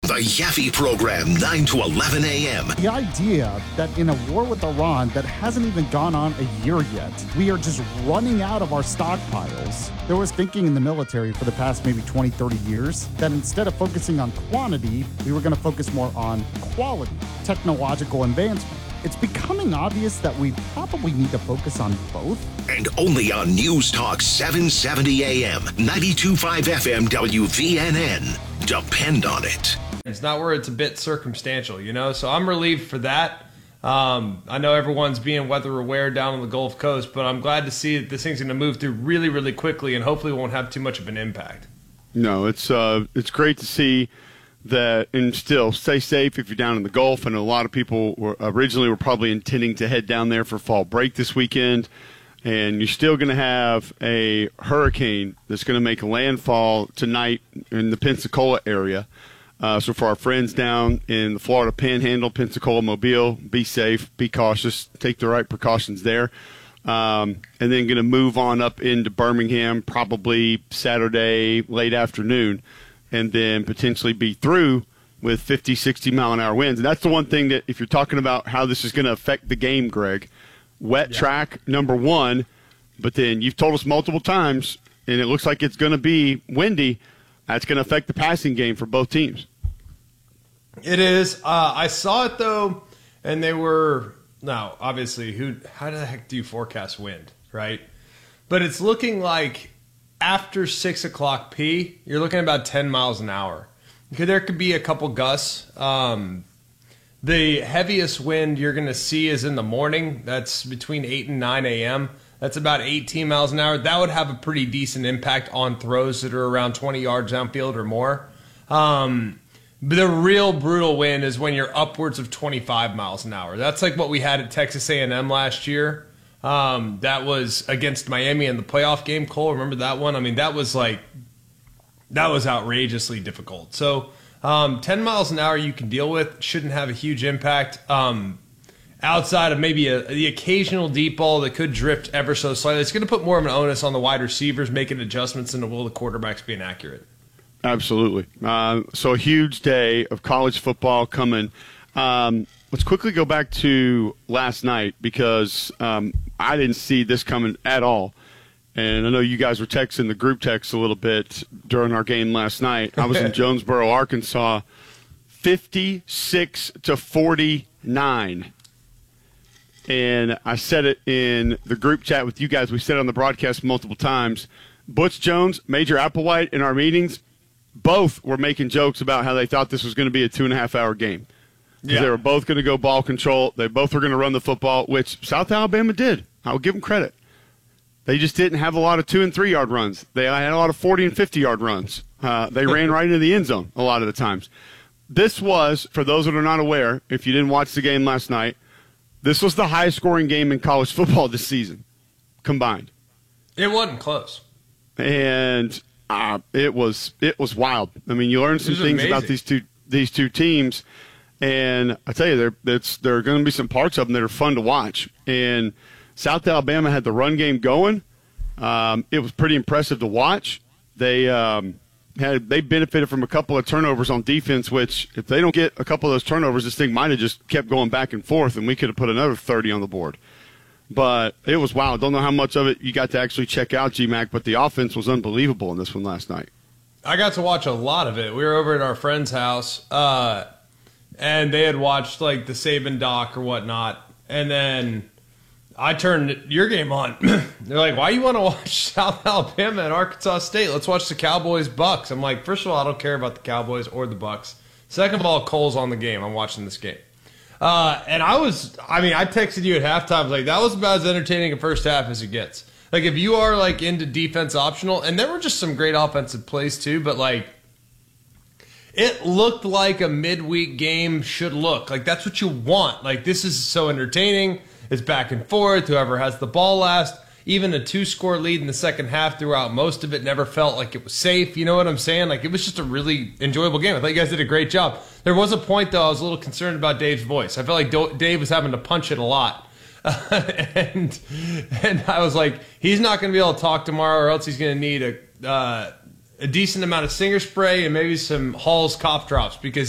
The Yaffe Program, 9 to 11 a.m. The idea that in a war with Iran that hasn't even gone on a year yet, we are just running out of our stockpiles. There was thinking in the military for the past maybe 20, 30 years that instead of focusing on quantity, we were going to focus more on quality, technological advancement. It's becoming obvious that we probably need to focus on both. And only on News Talk 770 AM, 92.5 FM WVNN. Depend on it. It's not where it's a bit circumstantial, so I'm relieved for that. I know everyone's being weather aware down on the Gulf Coast, but I'm glad to see that this thing's going to move through really, really quickly and hopefully won't have too much of an impact. No, it's great to see that, and still stay safe if you're down in the Gulf. And a lot of people were probably intending to head down there for fall break this weekend. And you're still going to have a hurricane that's going to make a landfall tonight in the Pensacola area. So for our friends down in the Florida Panhandle, Pensacola, Mobile, be safe, be cautious, take the right precautions there. And then going to move on up into Birmingham probably Saturday late afternoon, and then potentially be through with 50, 60-mile-an-hour winds. And that's the one thing that, if you're talking about how this is going to affect the game, Greg, wet track, number one, but then you've told us multiple times, and it looks like it's going to be windy. That's going to affect the passing game for both teams. It is. I saw it, though, and they were – now, obviously, how the heck do you forecast wind, right? But it's looking like after 6 o'clock P, you're looking at about 10 miles an hour. There could be a couple gusts. The heaviest wind you're going to see is in the morning. That's between 8 and 9 a.m. That's about 18 miles an hour. That would have a pretty decent impact on throws that are around 20 yards downfield or more. But the real brutal wind is when you're upwards of 25 miles an hour. That's like what we had at Texas A&M last year. That was against Miami in the playoff game. Cole, remember that one? I mean, that was outrageously difficult. So 10 miles an hour you can deal with. Shouldn't have a huge impact. Outside of maybe the occasional deep ball that could drift ever so slightly, it's going to put more of an onus on the wide receivers making adjustments than it will the quarterbacks being accurate. Absolutely. So a huge day of college football coming. Let's quickly go back to last night because I didn't see this coming at all. And I know you guys were texting the group text a little bit during our game last night. I was in Jonesboro, Arkansas, 56-49. And I said it in the group chat with you guys. We said it on the broadcast multiple times. Butch Jones, Major Applewhite in our meetings, both were making jokes about how they thought this was going to be a 2.5-hour game. Yeah. They were both going to go ball control. They both were going to run the football, which South Alabama did. I'll give them credit. They just didn't have a lot of 2- and 3-yard runs. They had a lot of 40- and 50-yard runs. They ran right into the end zone a lot of the times. This was, for those that are not aware, if you didn't watch the game last night, this was the highest-scoring game in college football this season, combined. It wasn't close. And it was wild. I mean, you learn some things about these two teams, and I tell you, there are going to be some parts of them that are fun to watch. And South Alabama had the run game going. It was pretty impressive to watch. They benefited from a couple of turnovers on defense, which if they don't get a couple of those turnovers, this thing might have just kept going back and forth, and we could have put another 30 on the board. But it was wild. Don't know how much of it you got to actually check out, GMAC, but the offense was unbelievable in this one last night. I got to watch a lot of it. We were over at our friend's house, and they had watched like the Saban doc or whatnot, and then I turned your game on. They're like, why you want to watch South Alabama and Arkansas State? Let's watch the Cowboys-Bucks. I'm like, first of all, I don't care about the Cowboys or the Bucks. Second of all, Cole's on the game. I'm watching this game. And I texted you at halftime. I was like, that was about as entertaining a first half as it gets. Like, if you are, like, into defense optional, and there were just some great offensive plays, too, but, like, it looked like a midweek game should look. Like, that's what you want. Like, this is so entertaining. It's back and forth. Whoever has the ball last. Even a 2-score lead in the second half throughout most of it never felt like it was safe. You know what I'm saying? Like, it was just a really enjoyable game. I thought you guys did a great job. There was a point, though, I was a little concerned about Dave's voice. I felt like Dave was having to punch it a lot. And I was like, he's not going to be able to talk tomorrow, or else he's going to need a decent amount of Singer spray and maybe some Hall's cough drops, because